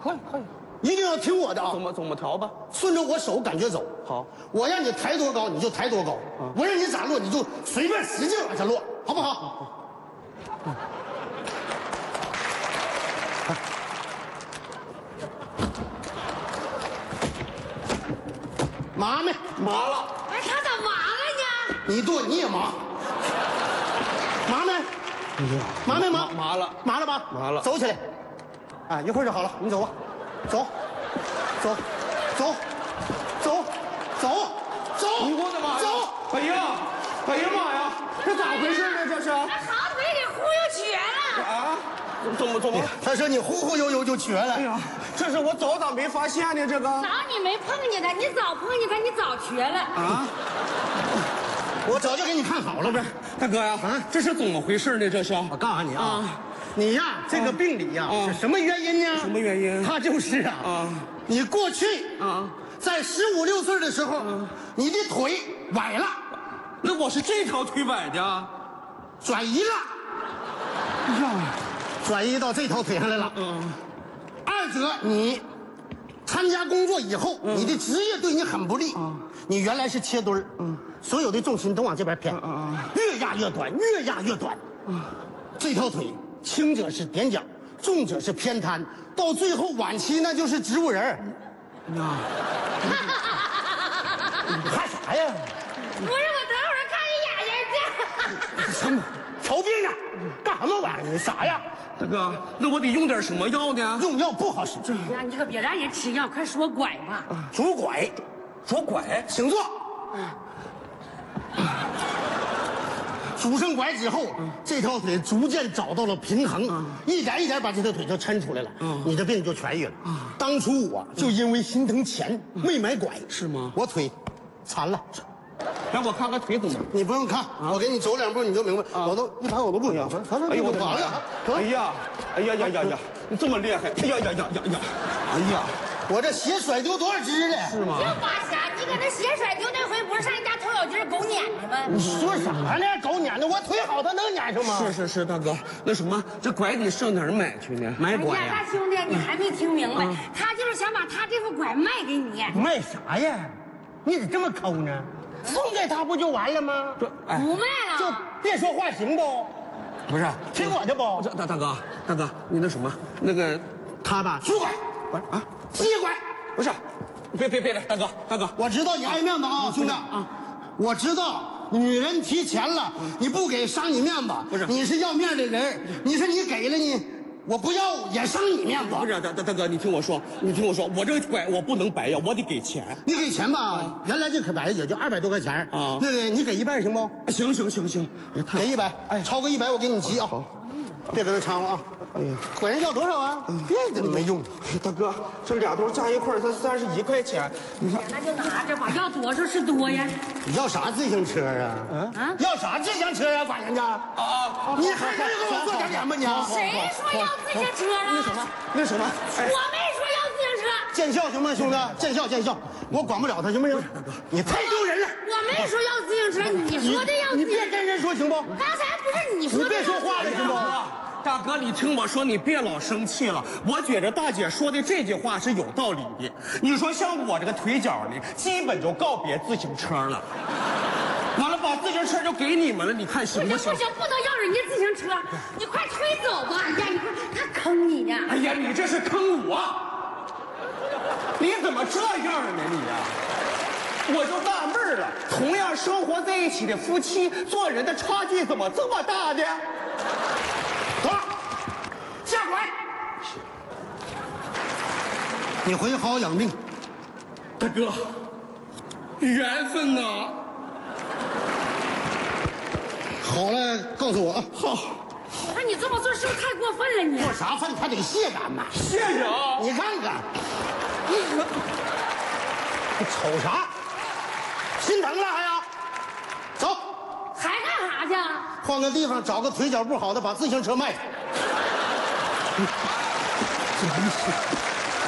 可以可以， 一定要听我的啊！ 怎么调吧？ 顺着我手感觉走。 好， 我让你抬多高你就抬多高，我让你咋落你就随便使劲往下落，好不好？麻没？ 麻了。 哎，他咋麻了呢？ 你剁你也麻，麻没？麻没麻？ 麻了， 麻了吧？ 麻了。 走起来，啊，一会儿就好了，你走吧，走，走，走，走，走，走。 我的妈呀！ 走！ 哎呀妈呀！这咋回事呢？这是？ 那好腿给忽悠瘸了。 啊？怎么？ 他说你忽忽悠悠就瘸了。 哎呀，这是我早咋没发现呢？这个早你没碰见他，你早碰见他，你早瘸了。 啊？ 我早就给你看好了呗。 大哥呀，这是怎么回事呢？这是？ 我告诉你啊，你呀这个病理呀是什么原因呢？ 什么原因？ 他就是啊，你过去在15、16岁的时候，你的腿崴了， 那我是这条腿崴的。 转移了， 哎呀， 转移到这条腿上来了。二者你参加工作以后，你的职业对你很不利。你原来是切墩儿，所有的重心都往这边偏，越压越短，越压越短。这条腿轻者是踮脚，重者是偏瘫，到最后晚期那就是植物人儿。 呀， 你看啥呀？ 不是，我等会儿看你眼睛去。 什么？瞧病呢？干什么玩意儿？你傻呀？ 大哥，那我得用点什么药呢？ 用药不好使， 呀，你可别让人吃药，快说拐吧。 拄拐， 左拐。 请坐。拄上拐之后，这条腿逐渐找到了平衡，一点一点把这条腿就抻出来了，你的病就痊愈了。当初我就因为心疼钱没买拐， 是吗？ 我腿残了。 让我看看腿怎么？ 你不用看，我给你走2步你就明白。我都一盘我都不行。 哎呦我的妈呀！哎呀，你这么厉害！哎呀！哎呀， 我这鞋甩丢多少只了？ 是吗？ 净扒瞎！你搁那鞋甩丢那回不是上人家头小鸡狗撵的吗？ 你说啥呢？狗撵的，我腿好，它能撵上吗？ 是，大哥，那什么，这拐得上哪儿买去呢？买拐哎呀， 呀？ 大兄弟，你还没听明白，他就是想把他这副拐卖给你。 卖啥呀？你咋这么抠呢？送给他不就完了吗？ 这哎， 不卖就了。 别说话行不？ 不是， 听我的不？ 这大哥，你那什么，那个他吧，拄拐， 不是啊， 膝拐。 不是，别来，大哥， 我知道你爱面子啊，兄弟啊，我知道女人提钱了，你不给伤你面子。 不是， 你是要面的人，你说你给了你，我不要也伤你面子。 不是，大哥，你听我说，我这个拐我不能白要，我得给钱。 你给钱吧，原来这可白也就200多块钱啊。 那个你给1半行不？ 行， 给100，哎，超过100我给你急啊。别搁这掺和啊！哎呀，管人要多少啊？别的没用。 大哥，这俩兜加一块才31块钱，你看。 那就拿着吧，要多少是多呀。 你要啥自行车啊？要啥自行车啊？管人家你还能给我做点脸吗你？ 谁说要自行车了？ 那什么，哎， 我没说要自行车。 见笑行吗，兄弟？见笑，我管不了他，行不行？你太丢人了！ 我没说要自行车，你说的要自行车。 你别跟人说行不？ 刚才不是你说的？ 你别说话了行不？ 大哥，你听我说，你别老生气了。我觉着大姐说的这句话是有道理的。你说像我这个腿脚呢，基本就告别自行车了。完了，把自行车就给你们了，你看行不行？ 不行，不能要人家自行车，你快推走吧！哎呀，你快，他坑你呢！ 哎呀，你这是坑我！你怎么这样呢你呀？我就纳闷了，同样生活在一起的夫妻，做人的差距怎么这么大呢？ 走，下拐。你回去好好养病。 大哥，缘分呐！ 好了，告诉我啊。 好， 我看你这么做是不是太过分了你？ 过啥分？他得谢咱们。 谢谢啊！ 你看看，你瞅啥？心疼了还要？走， 还干啥去？ 换个地方找个腿脚不好的，把自行车卖了。这没事。